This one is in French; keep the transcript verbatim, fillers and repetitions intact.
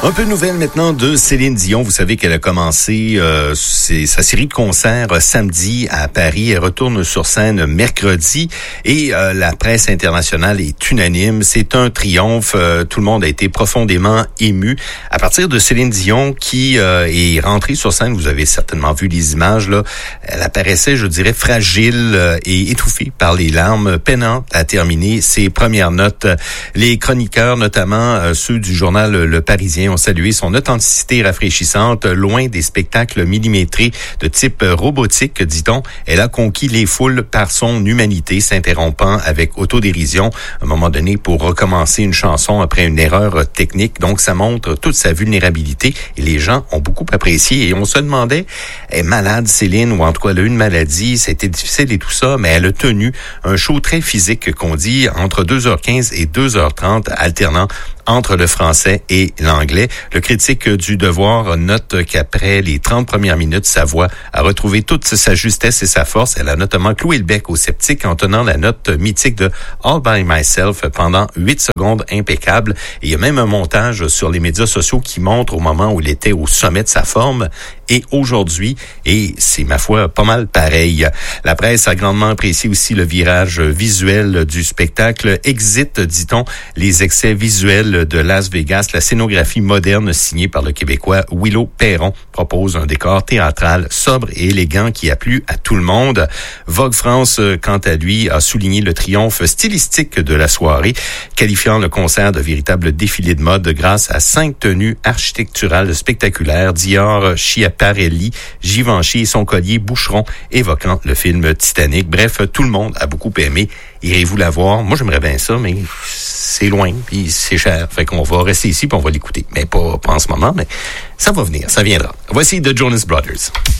Un peu de nouvelles maintenant de Céline Dion. Vous savez qu'elle a commencé euh, ses, sa série de concerts euh, samedi à Paris. Elle retourne sur scène mercredi et euh, la presse internationale est unanime. C'est un triomphe. Euh, tout le monde a été profondément ému. À partir de Céline Dion qui euh, est rentrée sur scène, vous avez certainement vu les images, là. Elle apparaissait, je dirais, fragile euh, et étouffée par les larmes, peinant à terminer ses premières notes. Les chroniqueurs, notamment euh, ceux du journal Le Parisien, ont salué son authenticité rafraîchissante, loin des spectacles millimétrés de type robotique, dit-on. Elle a conquis les foules par son humanité, s'interrompant avec autodérision, à un moment donné, pour recommencer une chanson après une erreur technique. Donc, ça montre toute sa vulnérabilité et les gens ont beaucoup apprécié. Et on se demandait, est malade Céline, ou en tout cas, elle a eu une maladie, ça a été difficile et tout ça, mais elle a tenu un show très physique qu'on dit entre deux heures quinze et deux heures trente, alternant entre le français et l'anglais. Le critique du Devoir note qu'après les trente premières minutes, sa voix a retrouvé toute sa justesse et sa force. Elle a notamment cloué le bec aux sceptiques en tenant la note mythique de All by Myself pendant huit secondes impeccable. Et il y a même un montage sur les médias sociaux qui montre au moment où il était au sommet de sa forme et aujourd'hui, et c'est, ma foi, pas mal pareil. La presse a grandement apprécié aussi le virage visuel du spectacle. Exit, dit-on, les excès visuels de Las Vegas. La scénographie moderne signée par le Québécois Willow Perron propose un décor théâtral sobre et élégant qui a plu à tout le monde. Vogue France, quant à lui, a souligné le triomphe stylistique de la soirée, qualifiant le concert de véritable défilé de mode grâce à cinq tenues architecturales spectaculaires. Dior, Schiaparelli, Givenchy et son collier Boucheron, évoquant le film Titanic. Bref, tout le monde a beaucoup aimé. Irez-vous la voir? Moi, j'aimerais bien ça, mais c'est loin, puis c'est cher. Fait qu'on va rester ici, puis on va l'écouter. Mais pas, pas en ce moment, mais ça va venir, ça viendra. Voici The Jonas Brothers.